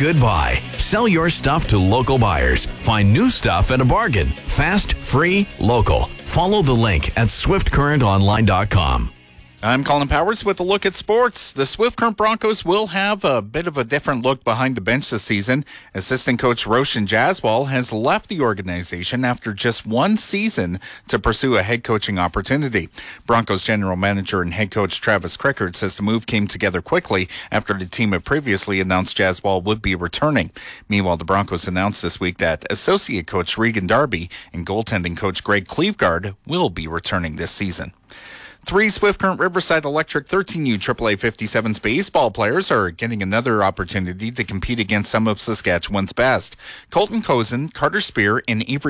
good buy. Sell your stuff to local buyers. Find new stuff at a bargain. Fast, free, local. Follow the link at swiftcurrentonline.com. I'm Colin Powers with a look at sports. The Swift Current Broncos will have a bit of a different look behind the bench this season. Assistant coach Roshan Jaswal has left the organization after just one season to pursue a head coaching opportunity. Broncos general manager and head coach Travis Crickard says the move came together quickly after the team had previously announced Jaswal would be returning. Meanwhile, the Broncos announced this week that associate coach Regan Darby and goaltending coach Greg Cleveguard will be returning this season. 3 Swift Current Riverside Electric 13U AAA 57s baseball players are getting another opportunity to compete against some of Saskatchewan's best. Colton Cozen, Carter Spear, and Avery